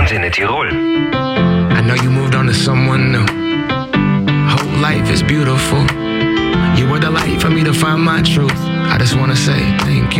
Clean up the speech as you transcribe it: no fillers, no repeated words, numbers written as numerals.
Antenne Tirol. I know you moved on to someone new. Whole life is beautiful. You were the light for me to find my truth. I just wanna say thank you.